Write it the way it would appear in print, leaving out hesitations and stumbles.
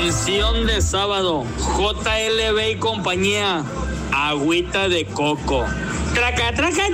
Canción de sábado, JLB y compañía, Agüita de Coco. Traca, traca,